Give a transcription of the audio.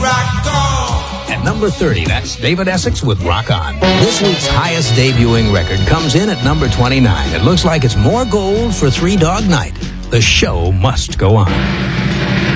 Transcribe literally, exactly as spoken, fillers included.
rock on. At number thirty, that's David Essex with Rock On. This week's highest debuting record comes in at number twenty-nine. It looks like it's more gold for Three Dog Night. The show must go on.